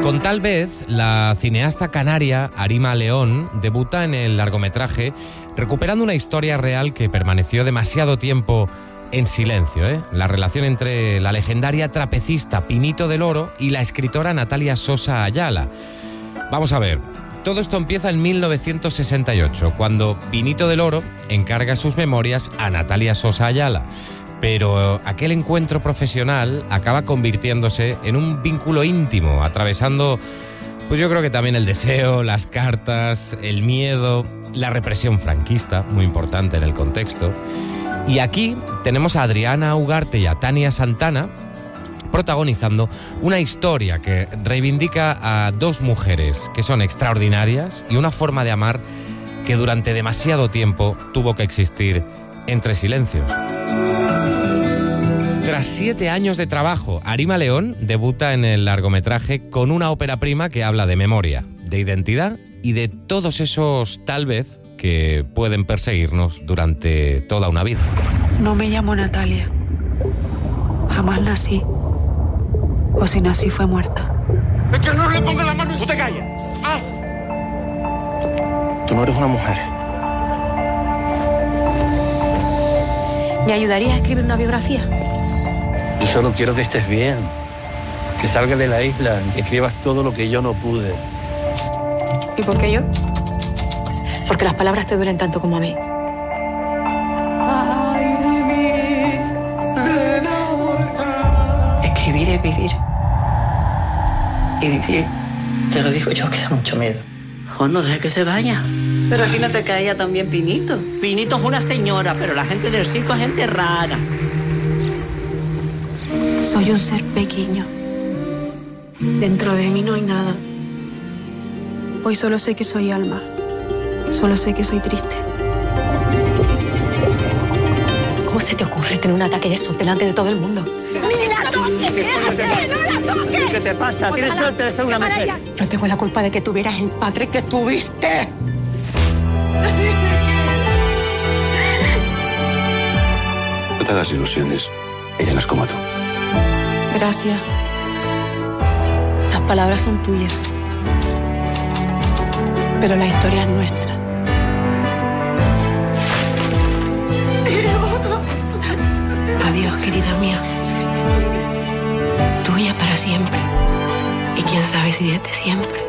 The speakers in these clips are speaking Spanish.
Con Tal vez, la cineasta canaria Arima León debuta en el largometraje recuperando una historia real que permaneció demasiado tiempo en silencio, ¿eh? La relación entre la legendaria trapecista Pinito del Oro y la escritora Natalia Sosa Ayala. Vamos a ver, todo esto empieza en 1968, cuando Pinito del Oro encarga sus memorias a Natalia Sosa Ayala. Pero aquel encuentro profesional acaba convirtiéndose en un vínculo íntimo, atravesando, pues yo creo que también el deseo, las cartas, el miedo, la represión franquista, muy importante en el contexto. Y aquí tenemos a Adriana Ugarte y a Tania Santana protagonizando una historia que reivindica a dos mujeres que son extraordinarias y una forma de amar que durante demasiado tiempo tuvo que existir entre silencios. Tras 7 años de trabajo, Arima León debuta en el largometraje con una ópera prima que habla de memoria, de identidad y de todos esos tal vez que pueden perseguirnos durante toda una vida. No me llamo Natalia. Jamás nací. O si nací fue muerta. ¡Es que no le ponga la mano! ¡No te calles! ¡Ah! Tú no eres una mujer. ¿Me ayudarías a escribir una biografía? Yo solo quiero que estés bien. Que salgas de la isla, que escribas todo lo que yo no pude. ¿Y por qué yo? Porque las palabras te duelen tanto como a mí. Escribir es vivir. Y vivir, Te lo digo yo, que da mucho miedo. jo, no deje que se vaya. Pero aquí no te caía también Pinito. Pinito es una señora, pero la gente del circo es gente rara. Soy un ser pequeño. Dentro de mí no hay nada. Hoy solo sé que soy alma. Solo sé que soy triste. ¿Cómo se te ocurre tener un ataque de esos delante de todo el mundo? ¡Ni la toques! ¡No la toques! ¿Qué te pasa? Tienes suerte de ser una mujer. No tengo la culpa de que tuvieras el padre que tuviste. No te hagas ilusiones. Ella no es como tú. Gracias. Las palabras son tuyas. Pero la historia es nuestra. Adiós, querida mía. Tuya para siempre. Y quién sabe si desde siempre.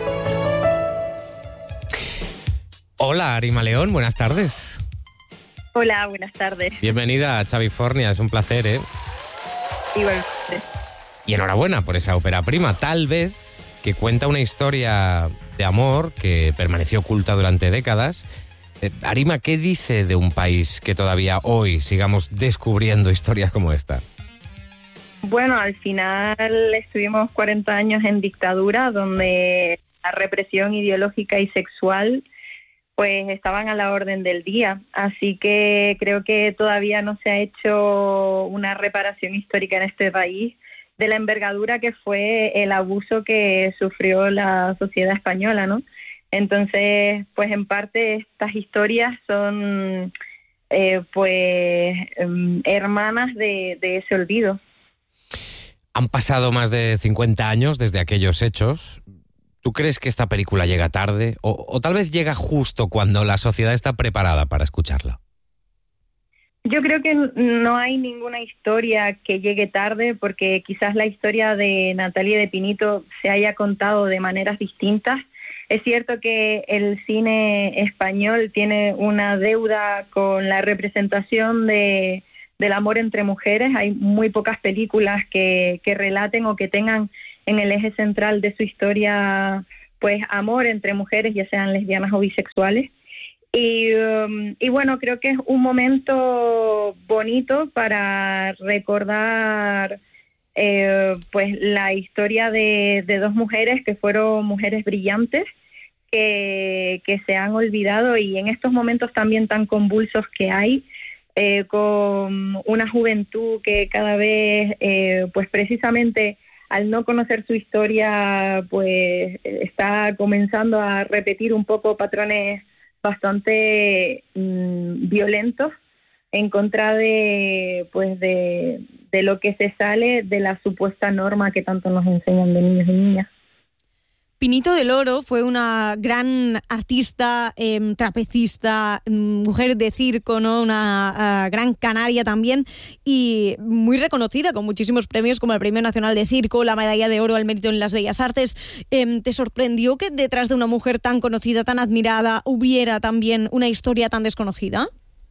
Hola, Arima León, buenas tardes. Hola, buenas tardes. Bienvenida a Chavifornia, es un placer, ¿eh? Igualmente. Y enhorabuena por esa ópera prima, Tal vez, que cuenta una historia de amor que permaneció oculta durante décadas. Arima, ¿qué dice de un país que todavía hoy sigamos descubriendo historias como esta? Bueno, al final estuvimos 40 años en dictadura, donde la represión ideológica y sexual pues estaban a la orden del día. Así que creo que todavía no se ha hecho una reparación histórica en este país de la envergadura que fue el abuso que sufrió la sociedad española, ¿no? Entonces, pues en parte estas historias son hermanas de ese olvido. Han pasado más de 50 años desde aquellos hechos. ¿Tú crees que esta película llega tarde o tal vez llega justo cuando la sociedad está preparada para escucharla? Yo creo que no hay ninguna historia que llegue tarde, porque quizás la historia de Natalia y de Pinito se haya contado de maneras distintas. Es cierto que el cine español tiene una deuda con la representación del amor entre mujeres. Hay muy pocas películas que relaten o que tengan en el eje central de su historia pues amor entre mujeres, ya sean lesbianas o bisexuales. Y bueno, creo que es un momento bonito para recordar pues la historia de dos mujeres que fueron mujeres brillantes, que se han olvidado, y en estos momentos también tan convulsos que hay, con una juventud que cada vez pues precisamente al no conocer su historia pues está comenzando a repetir un poco patrones bastante violentos en contra de lo que se sale de la supuesta norma que tanto nos enseñan de niños y niñas. Pinito del Oro fue una gran artista, trapecista, mujer de circo, ¿no? Una gran canaria también, y muy reconocida con muchísimos premios como el Premio Nacional de Circo, la Medalla de Oro al Mérito en las Bellas Artes. ¿Te sorprendió que detrás de una mujer tan conocida, tan admirada, hubiera también una historia tan desconocida?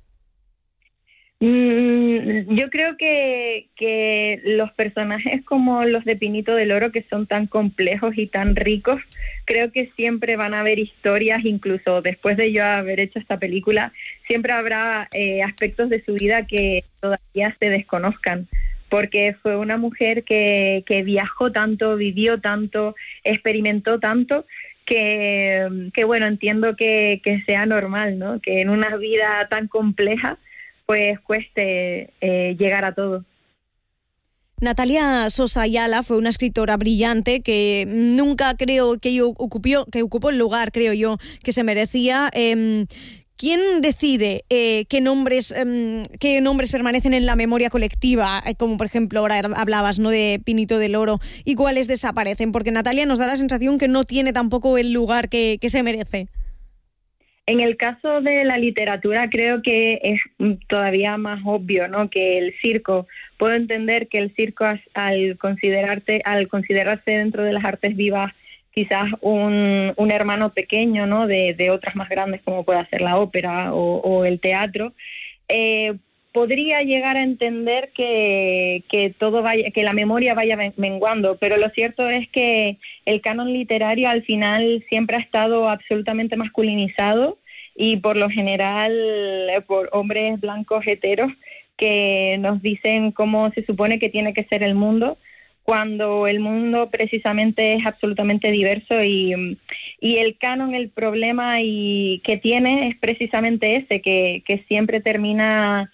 Yo creo que los personajes como los de Pinito del Oro, que son tan complejos y tan ricos, creo que siempre van a haber historias, incluso después de yo haber hecho esta película, siempre habrá aspectos de su vida que todavía se desconozcan, porque fue una mujer que viajó tanto, vivió tanto, experimentó tanto, que bueno, entiendo que sea normal, ¿no? Que en una vida tan compleja pues cueste llegar a todo. Natalia Sosa Ayala fue una escritora brillante que nunca creo que ocupó el lugar, creo yo, que se merecía. ¿Quién decide qué nombres permanecen en la memoria colectiva? Como por ejemplo ahora hablabas, ¿no?, de Pinito del Oro, y cuáles desaparecen, porque Natalia nos da la sensación que no tiene tampoco el lugar que se merece. En el caso de la literatura creo que es todavía más obvio, ¿no?, que el circo. Puedo entender que el circo, al considerarse dentro de las artes vivas quizás un hermano pequeño, ¿no?, de otras más grandes como puede ser la ópera o el teatro, podría llegar a entender que la memoria vaya menguando, pero lo cierto es que el canon literario al final siempre ha estado absolutamente masculinizado, y por lo general por hombres blancos heteros que nos dicen cómo se supone que tiene que ser el mundo, cuando el mundo precisamente es absolutamente diverso, y el canon, el problema que tiene es precisamente ese, que siempre termina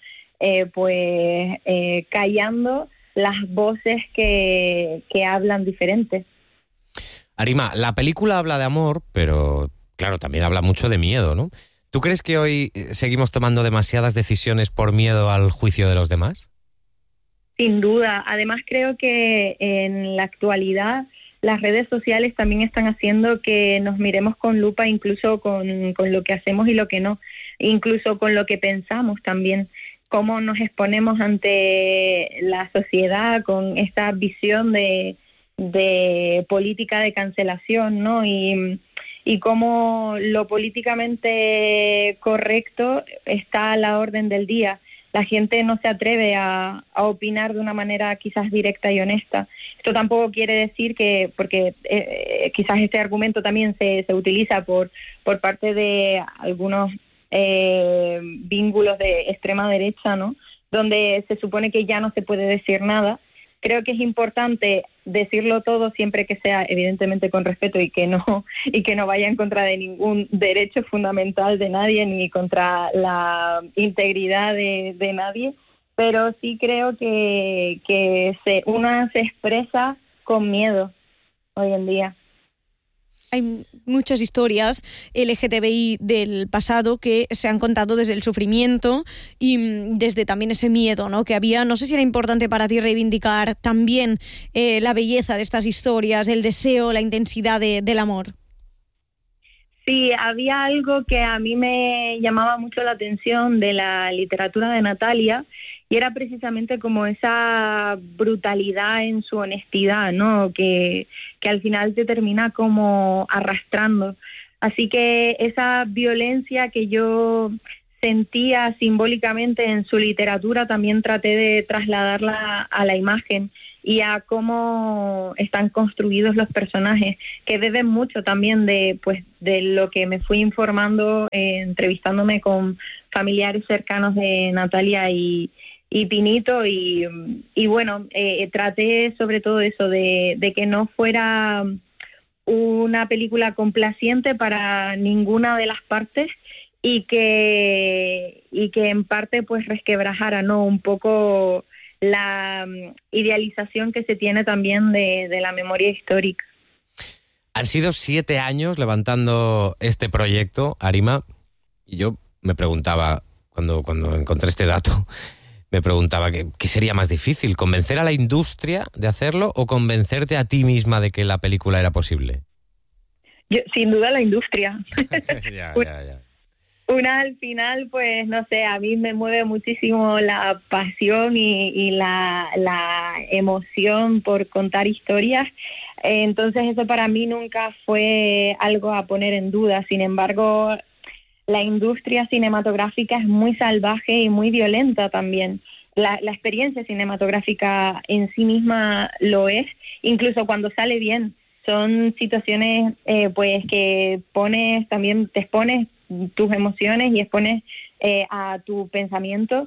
callando las voces que hablan diferente. Arima, la película habla de amor, pero claro, también habla mucho de miedo, ¿no? ¿Tú crees que hoy seguimos tomando demasiadas decisiones por miedo al juicio de los demás? Sin duda. Además, creo que en la actualidad las redes sociales también están haciendo que nos miremos con lupa, incluso con lo que hacemos y lo que no, incluso con lo que pensamos también. Cómo nos exponemos ante la sociedad con esta visión de política de cancelación, ¿no? Y cómo lo políticamente correcto está a la orden del día. La gente no se atreve a opinar de una manera quizás directa y honesta. Esto tampoco quiere decir que, porque quizás este argumento también se utiliza por parte de algunos vínculos de extrema derecha, ¿no?, donde se supone que ya no se puede decir nada. Creo que es importante decirlo todo, siempre que sea evidentemente con respeto y que no vaya en contra de ningún derecho fundamental de nadie ni contra la integridad de nadie, pero sí creo que una se expresa con miedo hoy en día. Hay muchas historias LGTBI del pasado que se han contado desde el sufrimiento y desde también ese miedo, ¿no?, que había. No sé si era importante para ti reivindicar también la belleza de estas historias, el deseo, la intensidad del amor. Sí, había algo que a mí me llamaba mucho la atención de la literatura de Natalia, y era precisamente como esa brutalidad en su honestidad, ¿no?, que al final te termina como arrastrando. Así que esa violencia que yo sentía simbólicamente en su literatura también traté de trasladarla a la imagen y a cómo están construidos los personajes, que deben mucho también de lo que me fui informando, entrevistándome con familiares cercanos de Natalia y Pinito, y bueno, traté sobre todo eso, de que no fuera una película complaciente para ninguna de las partes, y que en parte pues resquebrajara, ¿no?, un poco la idealización que se tiene también de la memoria histórica. Han sido 7 años levantando este proyecto, Arima, y yo me preguntaba, cuando encontré este dato, me preguntaba ¿qué sería más difícil? ¿Convencer a la industria de hacerlo o convencerte a ti misma de que la película era posible? Sin duda la industria. Ya. Una al final, pues no sé, a mí me mueve muchísimo la pasión y la emoción por contar historias. Entonces eso para mí nunca fue algo a poner en duda. Sin embargo, la industria cinematográfica es muy salvaje y muy violenta también. La experiencia cinematográfica en sí misma lo es, incluso cuando sale bien. Son situaciones pues que te expones tus emociones y expones a tu pensamiento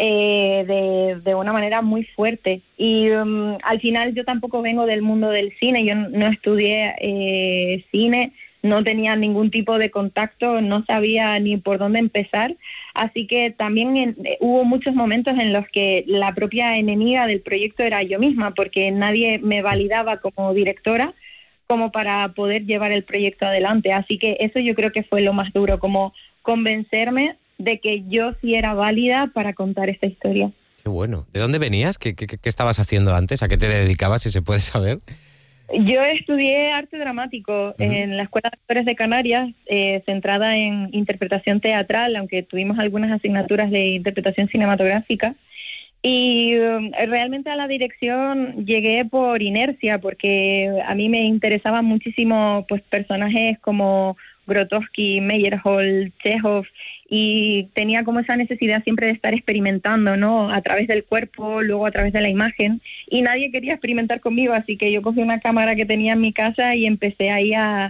de una manera muy fuerte. Y al final yo tampoco vengo del mundo del cine, yo no estudié cine, no tenía ningún tipo de contacto, no sabía ni por dónde empezar, así que también hubo muchos momentos en los que la propia enemiga del proyecto era yo misma, porque nadie me validaba como directora como para poder llevar el proyecto adelante. Así que eso yo creo que fue lo más duro, como convencerme de que yo sí era válida para contar esta historia. Qué bueno. ¿De dónde venías? ¿Qué estabas haciendo antes? ¿A qué te dedicabas, si se puede saber? Yo estudié arte dramático en la Escuela de Actores de Canarias, centrada en interpretación teatral, aunque tuvimos algunas asignaturas de interpretación cinematográfica. Y realmente a la dirección llegué por inercia, porque a mí me interesaban muchísimo pues personajes como Grotowski, Meyerhold, Chekhov, y tenía como esa necesidad siempre de estar experimentando, ¿no? A través del cuerpo, luego a través de la imagen, y nadie quería experimentar conmigo, así que yo cogí una cámara que tenía en mi casa y empecé ahí a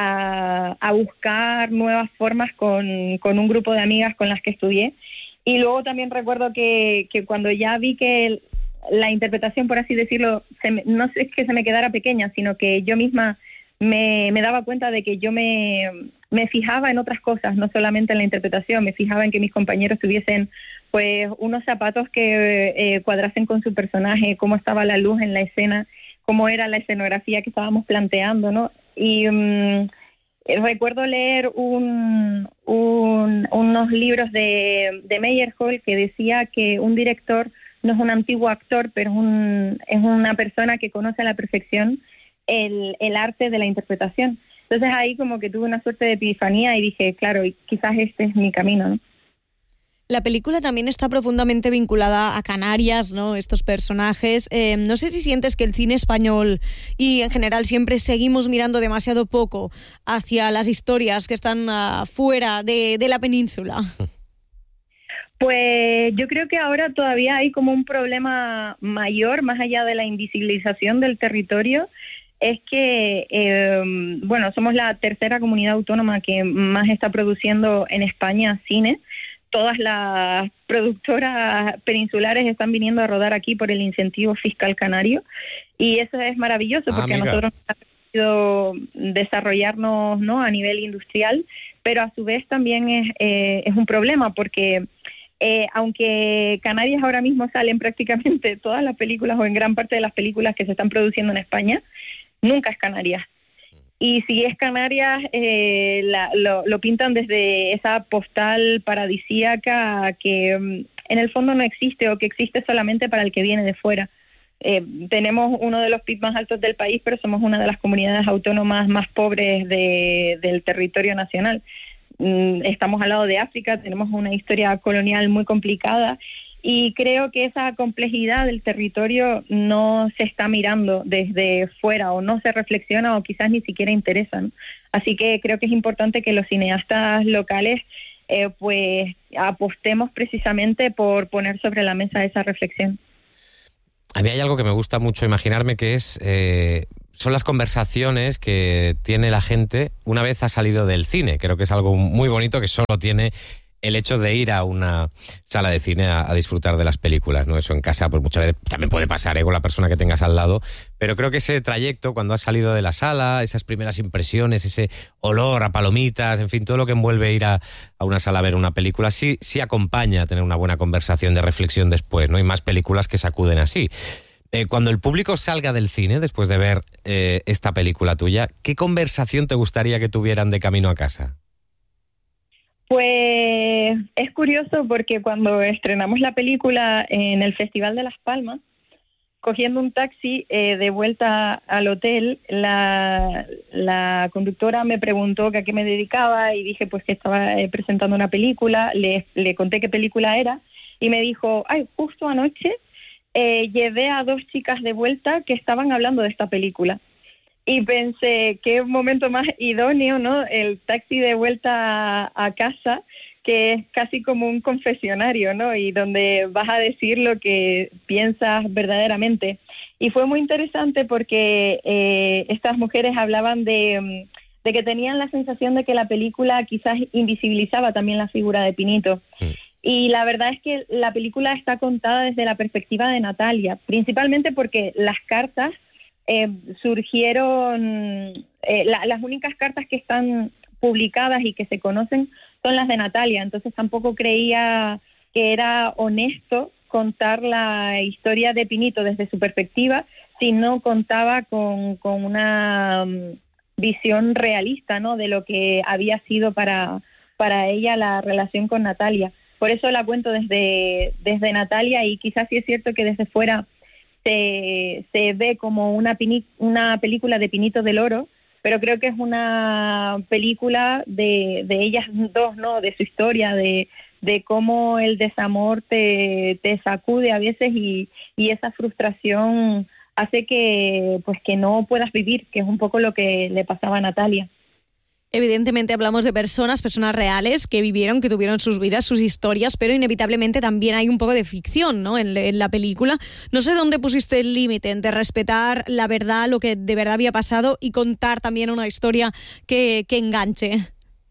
buscar nuevas formas con un grupo de amigas con las que estudié. Y luego también recuerdo que cuando ya vi que la interpretación, por así decirlo, no es que se me quedara pequeña, sino que yo misma me daba cuenta de que yo me fijaba en otras cosas, no solamente en la interpretación, me fijaba en que mis compañeros tuviesen pues unos zapatos que cuadrasen con su personaje, cómo estaba la luz en la escena, cómo era la escenografía que estábamos planteando, ¿no? Y recuerdo leer unos libros de Meyerhold que decía que un director no es un antiguo actor, pero es una persona que conoce a la perfección el arte de la interpretación. Entonces ahí como que tuve una suerte de epifanía y dije, claro, quizás este es mi camino, ¿no? La película también está profundamente vinculada a Canarias, ¿no? Estos personajes. No sé si sientes que el cine español y en general siempre seguimos mirando demasiado poco hacia las historias que están fuera de la península. Pues yo creo que ahora todavía hay como un problema mayor, más allá de la invisibilización del territorio, es que, somos la tercera comunidad autónoma que más está produciendo en España cine. Todas las productoras peninsulares están viniendo a rodar aquí por el incentivo fiscal canario y eso es maravilloso porque a nosotros nos ha permitido desarrollarnos, ¿no?, a nivel industrial, pero a su vez también es un problema porque aunque Canarias ahora mismo salen prácticamente todas las películas o en gran parte de las películas que se están produciendo en España, nunca es Canarias. Y si es Canarias, lo pintan desde esa postal paradisíaca que en el fondo no existe o que existe solamente para el que viene de fuera. Tenemos uno de los PIB más altos del país, pero somos una de las comunidades autónomas más pobres del territorio nacional. Estamos al lado de África, tenemos una historia colonial muy complicada y creo que esa complejidad del territorio no se está mirando desde fuera o no se reflexiona o quizás ni siquiera interesan. Así que creo que es importante que los cineastas locales pues apostemos precisamente por poner sobre la mesa esa reflexión. A mí hay algo que me gusta mucho imaginarme que es son las conversaciones que tiene la gente una vez ha salido del cine. Creo que es algo muy bonito que solo tiene el hecho de ir a una sala de cine a disfrutar de las películas, ¿no? Eso en casa pues muchas veces también puede pasar con la persona que tengas al lado, pero creo que ese trayecto cuando has salido de la sala, esas primeras impresiones, ese olor a palomitas, en fin, todo lo que envuelve ir a una sala a ver una película, sí acompaña a tener una buena conversación de reflexión después, ¿no? Hay más películas que sacuden así. Cuando el público salga del cine, después de ver esta película tuya, ¿qué conversación te gustaría que tuvieran de camino a casa? Pues es curioso porque cuando estrenamos la película en el Festival de Las Palmas, cogiendo un taxi de vuelta al hotel, la conductora me preguntó que a qué me dedicaba y dije pues que estaba presentando una película, le conté qué película era y me dijo, ay, justo anoche llevé a 2 chicas de vuelta que estaban hablando de esta película. Y pensé, qué momento más idóneo, ¿no? El taxi de vuelta a casa, que es casi como un confesionario, ¿no? Y donde vas a decir lo que piensas verdaderamente. Y fue muy interesante porque estas mujeres hablaban de que tenían la sensación de que la película quizás invisibilizaba también la figura de Pinito. Y la verdad es que la película está contada desde la perspectiva de Natalia, principalmente porque las cartas surgieron, las únicas cartas que están publicadas y que se conocen son las de Natalia, entonces tampoco creía que era honesto contar la historia de Pinito desde su perspectiva si no contaba con una visión realista, ¿no?, de lo que había sido para ella la relación con Natalia. Por eso la cuento desde Natalia, y quizás sí es cierto que desde fuera se ve como una película de Pinito del Oro, pero creo que es una película de ellas dos, ¿no?, de su historia, de cómo el desamor te sacude a veces y esa frustración hace que no puedas vivir, que es un poco lo que le pasaba a Natalia. Evidentemente hablamos de personas reales que vivieron, que tuvieron sus vidas, sus historias, pero inevitablemente también hay un poco de ficción, ¿no?, en la película. No sé dónde pusiste el límite entre respetar la verdad, lo que de verdad había pasado, y contar también una historia que enganche.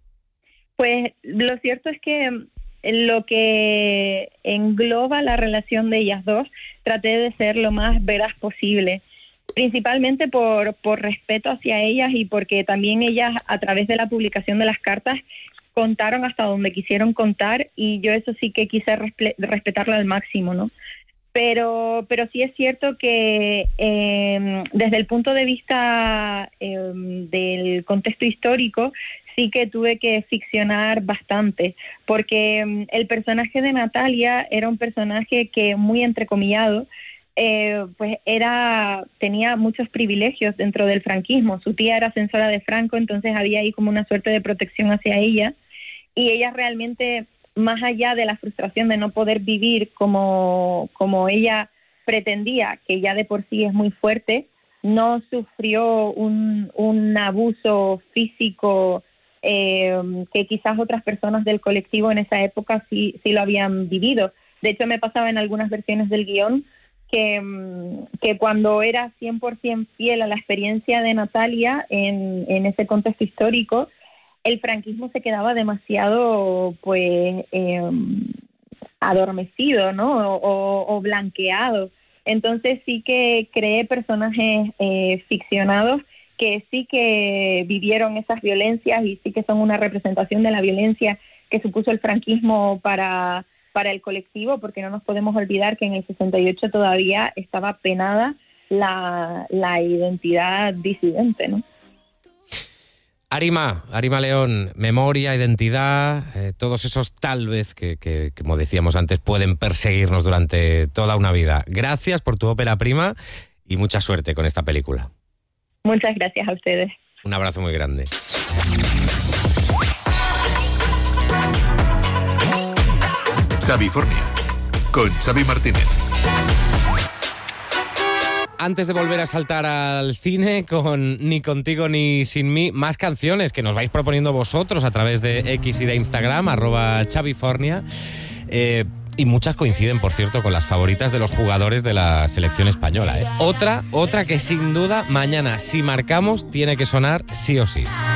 Pues lo cierto es que lo que engloba la relación de ellas dos, traté de ser lo más veraz posible. Principalmente por respeto hacia ellas y porque también ellas, a través de la publicación de las cartas, contaron hasta donde quisieron contar, y yo eso sí que quise respetarlo al máximo, ¿no? Pero sí es cierto que desde el punto de vista del contexto histórico, sí que tuve que ficcionar bastante, porque el personaje de Natalia era un personaje que, muy entrecomillado, pues tenía muchos privilegios dentro del franquismo. Su tía era censora de Franco, entonces había ahí como una suerte de protección hacia ella, y ella realmente, más allá de la frustración de no poder vivir como ella pretendía, que ya de por sí es muy fuerte, no sufrió un abuso físico que quizás otras personas del colectivo en esa época sí lo habían vivido. De hecho, me pasaba en algunas versiones del guión que cuando era 100% fiel a la experiencia de Natalia en ese contexto histórico, el franquismo se quedaba demasiado adormecido, ¿no?, o blanqueado. Entonces sí que creé personajes ficcionados que sí que vivieron esas violencias y sí que son una representación de la violencia que supuso el franquismo para el colectivo, porque no nos podemos olvidar que en el 68 todavía estaba penada la identidad disidente, ¿no? Arima León, memoria, identidad, todos esos tal vez que, como decíamos antes, pueden perseguirnos durante toda una vida. Gracias por tu ópera prima y mucha suerte con esta película. Muchas gracias a ustedes. Un abrazo muy grande. Xavifornia, con Xavi Martínez. Antes de volver a saltar al cine con Ni contigo ni sin mí, más canciones que nos vais proponiendo vosotros a través de X y de Instagram, @Xavifornia. Y muchas coinciden, por cierto, con las favoritas de los jugadores de la selección española. Otra que sin duda mañana, si marcamos, tiene que sonar sí o sí.